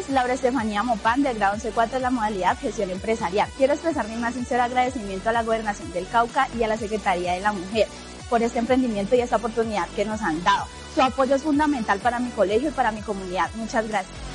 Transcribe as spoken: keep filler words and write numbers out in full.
Saludos, Laura Estefanía Mopán, del grado once cuatro de la modalidad Gestión Empresarial. Quiero expresar mi más sincero agradecimiento a la Gobernación del Cauca y a la Secretaría de la Mujer por este emprendimiento y esta oportunidad que nos han dado. Su apoyo es fundamental para mi colegio y para mi comunidad. Muchas gracias.